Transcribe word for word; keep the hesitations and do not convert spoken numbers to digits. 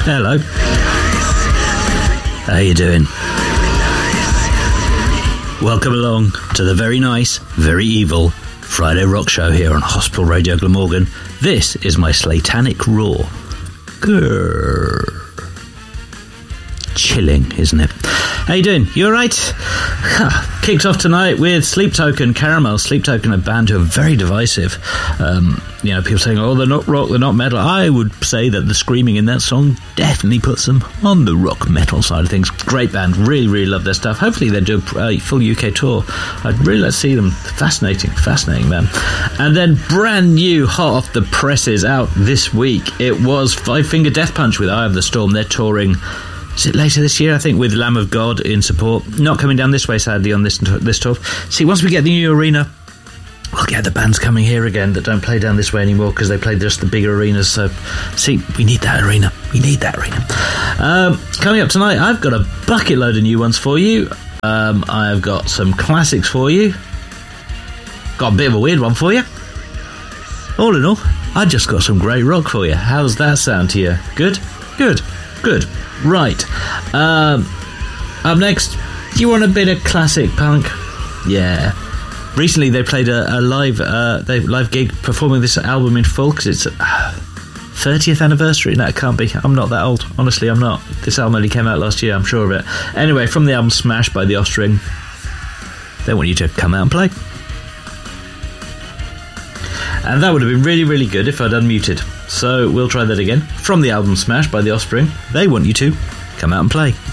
Hello. How you doing? Welcome along to the very nice, very evil Friday Rock Show here on Hospital Radio Glamorgan. This is my Slatanic Raw. Grrr. Chilling, isn't it? How you doing? You alright? Kicked off tonight with Sleep Token, Caramel. Sleep Token, a band who are very divisive. Um, you know, people saying, oh, they're not rock, they're not metal. I would say that the screaming in that song definitely puts them on the rock metal side of things. Great band, really, really love their stuff. Hopefully they do a full U K tour. I'd really like to see them. Fascinating, fascinating, man. And then brand new, hot off the presses, out this week, it was Five Finger Death Punch with Eye of the Storm. They're touring... Is it later this year? I think with Lamb of God in support. Not coming down this way, sadly, on this this tour. See, once we get the new arena, we'll get the bands coming here again that don't play down this way anymore because they play just the bigger arenas. So, see, we need that arena. We need that arena. Um, coming up tonight, I've got a bucket load of new ones for you. Um, I've got some classics for you. Got a bit of a weird one for you. All in all, I just got some great rock for you. How's that sound to you? Good? Good. Good. Right. Um, up next, do you want a bit of classic punk? Yeah. Recently, they played a, a live uh, they live gig performing this album in full because it's uh, thirtieth anniversary. No, it can't be. I'm not that old. Honestly, I'm not. This album only came out last year. I'm sure of it. Anyway, from the album Smash by The Offspring, they want you to come out and play. And that would have been really, really good if I'd unmuted. So we'll try that again. From the album Smash by The Offspring, they want you to come out and play.